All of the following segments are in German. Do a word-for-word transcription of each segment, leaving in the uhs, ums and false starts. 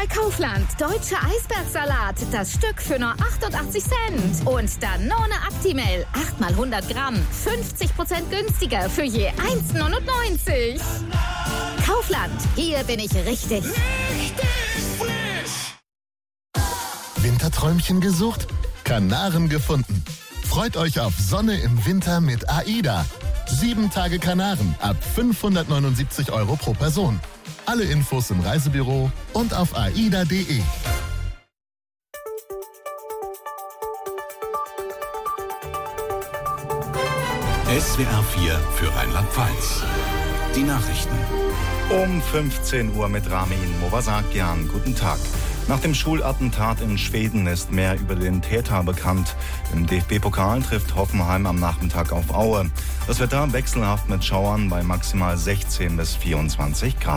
bei Kaufland. Deutscher Eisbergsalat. Das Stück für nur achtundachtzig Cent. Und Danone Actimel. acht mal hundert Gramm. fünfzig Prozent günstiger für je eins neunundneunzig. Kaufland. Hier bin ich richtig. Richtig frisch. Winterträumchen gesucht? Kanaren gefunden. Freut euch auf Sonne im Winter mit AIDA. Sieben Tage Kanaren ab fünfhundertneunundsiebzig Euro pro Person. Alle Infos im Reisebüro und auf aida punkt de. S W R vier für Rheinland-Pfalz. Die Nachrichten. Um fünfzehn Uhr mit Ramin Movasakian. Guten Tag. Nach dem Schulattentat in Schweden ist mehr über den Täter bekannt. Im D F B-Pokal trifft Hoffenheim am Nachmittag auf Aue. Das Wetter wechselhaft mit Schauern bei maximal sechzehn bis vierundzwanzig Grad.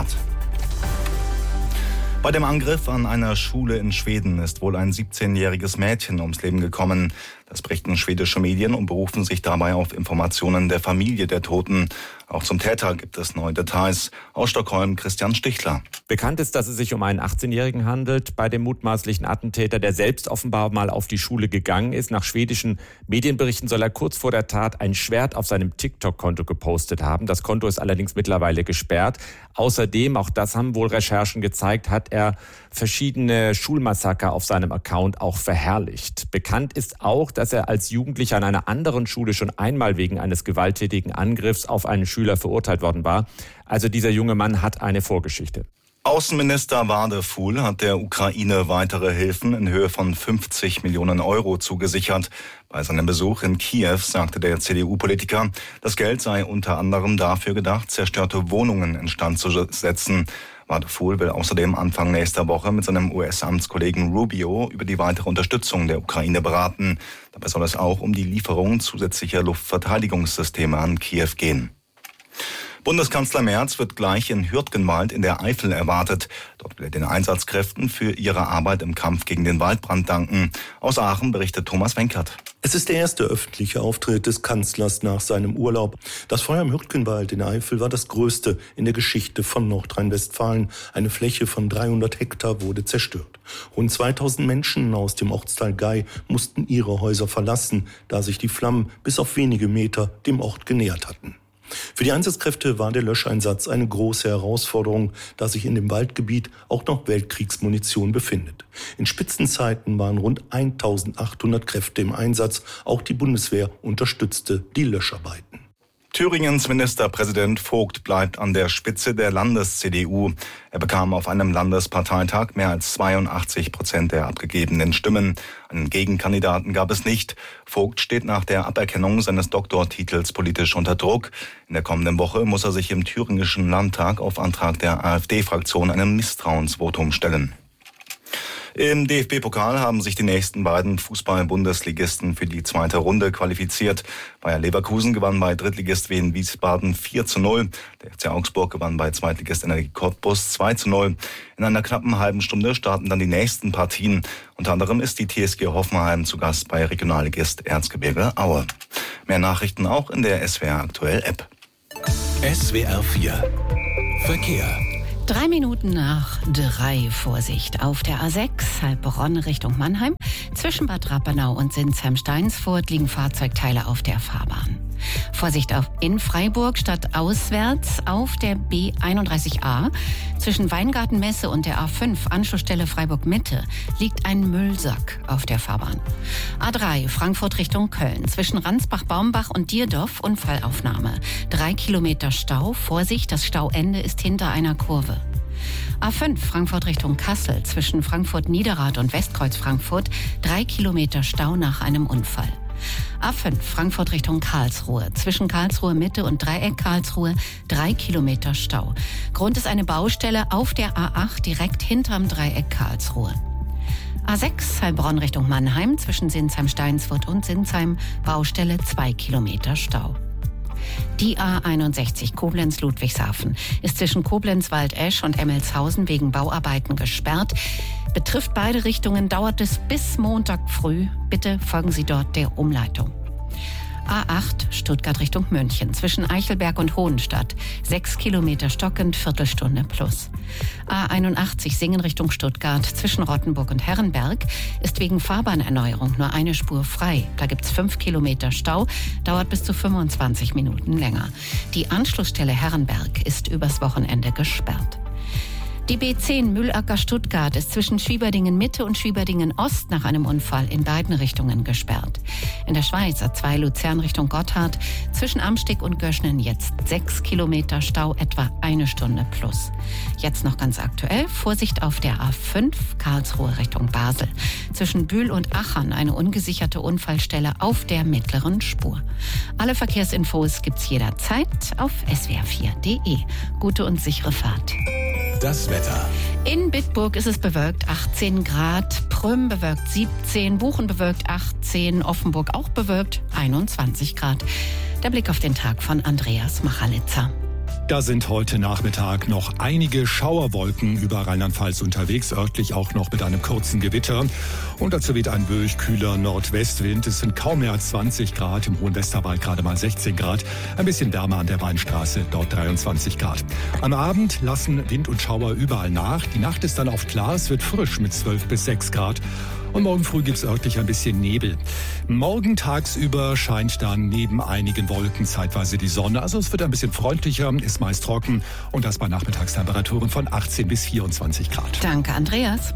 Bei dem Angriff an einer Schule in Schweden ist wohl ein siebzehnjähriges Mädchen ums Leben gekommen. Das berichten schwedische Medien und berufen sich dabei auf Informationen der Familie der Toten. Auch zum Täter gibt es neue Details. Aus Stockholm Christian Stichler. Bekannt ist, dass es sich um einen achtzehnjährigen handelt. Bei dem mutmaßlichen Attentäter, der selbst offenbar mal auf die Schule gegangen ist. Nach schwedischen Medienberichten soll er kurz vor der Tat ein Schwert auf seinem TikTok-Konto gepostet haben. Das Konto ist allerdings mittlerweile gesperrt. Außerdem, auch das haben wohl Recherchen gezeigt, hat er verschiedene Schulmassaker auf seinem Account auch verherrlicht. Bekannt ist auch, dass er als Jugendlicher an einer anderen Schule schon einmal wegen eines gewalttätigen Angriffs auf einen Schüler verurteilt worden war. Also dieser junge Mann hat eine Vorgeschichte. Außenminister Wadefuhl hat der Ukraine weitere Hilfen in Höhe von fünfzig Millionen Euro zugesichert. Bei seinem Besuch in Kiew sagte der C D U-Politiker, das Geld sei unter anderem dafür gedacht, zerstörte Wohnungen instand zu setzen. Wadefuhl will außerdem Anfang nächster Woche mit seinem U S-Amtskollegen Rubio über die weitere Unterstützung der Ukraine beraten. Dabei soll es auch um die Lieferung zusätzlicher Luftverteidigungssysteme an Kiew gehen. Bundeskanzler Merz wird gleich in Hürtgenwald in der Eifel erwartet. Dort will er den Einsatzkräften für ihre Arbeit im Kampf gegen den Waldbrand danken. Aus Aachen berichtet Thomas Wenkert. Es ist der erste öffentliche Auftritt des Kanzlers nach seinem Urlaub. Das Feuer im Hürtgenwald in der Eifel war das größte in der Geschichte von Nordrhein-Westfalen. Eine Fläche von dreihundert Hektar wurde zerstört. Rund zweitausend Menschen aus dem Ortsteil Gei mussten ihre Häuser verlassen, da sich die Flammen bis auf wenige Meter dem Ort genähert hatten. Für die Einsatzkräfte war der Löscheinsatz eine große Herausforderung, da sich in dem Waldgebiet auch noch Weltkriegsmunition befindet. In Spitzenzeiten waren rund eintausendachthundert Kräfte im Einsatz. Auch die Bundeswehr unterstützte die Löscharbeiten. Thüringens Ministerpräsident Vogt bleibt an der Spitze der Landes-C D U. Er bekam auf einem Landesparteitag mehr als zweiundachtzig Prozent der abgegebenen Stimmen. Einen Gegenkandidaten gab es nicht. Vogt steht nach der Aberkennung seines Doktortitels politisch unter Druck. In der kommenden Woche muss er sich im thüringischen Landtag auf Antrag der AfD-Fraktion einem Misstrauensvotum stellen. Im D F B-Pokal haben sich die nächsten beiden Fußball-Bundesligisten für die zweite Runde qualifiziert. Bayer Leverkusen gewann bei Drittligist Wien Wiesbaden vier zu null. Der F C Augsburg gewann bei Zweitligist Energie Cottbus zwei zu null. In einer knappen halben Stunde starten dann die nächsten Partien. Unter anderem ist die T S G Hoffenheim zu Gast bei Regionalligist Erzgebirge Aue. Mehr Nachrichten auch in der S W R Aktuell App. S W R vier Verkehr. Drei Minuten nach drei, Vorsicht. Auf der A sechs, Heilbronn Richtung Mannheim. Zwischen Bad Rappenau und Sinsheim-Steinsfurt liegen Fahrzeugteile auf der Fahrbahn. Vorsicht auf in Freiburg stadtauswärts auf der B einunddreißig a. Zwischen Weingartenmesse und der A fünf, Anschlussstelle Freiburg-Mitte, liegt ein Müllsack auf der Fahrbahn. A drei, Frankfurt Richtung Köln. Zwischen Ransbach-Baumbach und Dierdorf Unfallaufnahme. Drei Kilometer Stau. Vorsicht, das Stauende ist hinter einer Kurve. A fünf, Frankfurt Richtung Kassel. Zwischen Frankfurt-Niederrad und Westkreuz Frankfurt. Drei Kilometer Stau nach einem Unfall. A fünf, Frankfurt Richtung Karlsruhe. Zwischen Karlsruhe Mitte und Dreieck Karlsruhe drei Kilometer Stau. Grund ist eine Baustelle auf der A acht direkt hinterm Dreieck Karlsruhe. A sechs, Heilbronn Richtung Mannheim. Zwischen Sinsheim-Steinsfurt und Sinsheim Baustelle zwei Kilometer Stau. Die A einundsechzig Koblenz-Ludwigshafen ist zwischen Koblenz-Waldesch und Emmelshausen wegen Bauarbeiten gesperrt. Betrifft beide Richtungen, dauert es bis Montag früh. Bitte folgen Sie dort der Umleitung. A acht Stuttgart Richtung München zwischen Eichelberg und Hohenstadt. Sechs Kilometer stockend, Viertelstunde plus. A einundachtzig Singen Richtung Stuttgart zwischen Rottenburg und Herrenberg ist wegen Fahrbahnerneuerung nur eine Spur frei. Da gibt's fünf Kilometer Stau, dauert bis zu fünfundzwanzig Minuten länger. Die Anschlussstelle Herrenberg ist übers Wochenende gesperrt. Die B zehn Mühlacker Stuttgart ist zwischen Schwieberdingen Mitte und Schwieberdingen Ost nach einem Unfall in beiden Richtungen gesperrt. In der Schweiz A zwei Luzern Richtung Gotthard zwischen Amsteg und Göschnen jetzt sechs Kilometer Stau, etwa eine Stunde plus. Jetzt noch ganz aktuell, Vorsicht auf der A fünf Karlsruhe Richtung Basel. Zwischen Bühl und Achern eine ungesicherte Unfallstelle auf der mittleren Spur. Alle Verkehrsinfos gibt's jederzeit auf s w r vier punkt d e. Gute und sichere Fahrt. Das Wetter. In Bitburg ist es bewölkt, achtzehn Grad, Prüm bewölkt siebzehn, Buchen bewölkt achtzehn, Offenburg auch bewölkt, einundzwanzig Grad. Der Blick auf den Tag von Andreas Machalitzer. Da sind heute Nachmittag noch einige Schauerwolken über Rheinland-Pfalz unterwegs, örtlich auch noch mit einem kurzen Gewitter. Und dazu weht ein böig kühler Nordwestwind. Es sind kaum mehr als zwanzig Grad, im hohen Westerwald gerade mal sechzehn Grad. Ein bisschen wärmer an der Weinstraße, dort dreiundzwanzig Grad. Am Abend lassen Wind und Schauer überall nach. Die Nacht ist dann oft klar, es wird frisch mit zwölf bis sechs Grad. Und morgen früh gibt es örtlich ein bisschen Nebel. Morgen tagsüber scheint dann neben einigen Wolken zeitweise die Sonne. Also es wird ein bisschen freundlicher, ist meist trocken und das bei Nachmittagstemperaturen von achtzehn bis vierundzwanzig Grad. Danke, Andreas.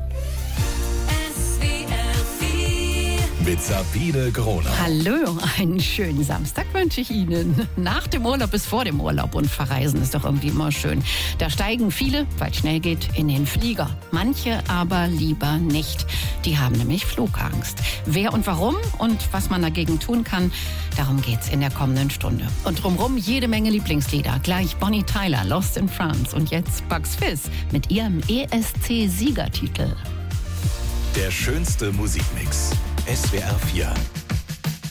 Mit Sabine Groner. Hallo, einen schönen Samstag wünsche ich Ihnen. Nach dem Urlaub ist vor dem Urlaub und verreisen ist doch irgendwie immer schön. Da steigen viele, weil es schnell geht, in den Flieger. Manche aber lieber nicht. Die haben nämlich Flugangst. Wer und warum und was man dagegen tun kann, darum geht's in der kommenden Stunde. Und drumherum jede Menge Lieblingslieder. Gleich Bonnie Tyler, Lost in France und jetzt Bugs Fizz mit ihrem E S C-Siegertitel. Der schönste Musikmix. S W R vier.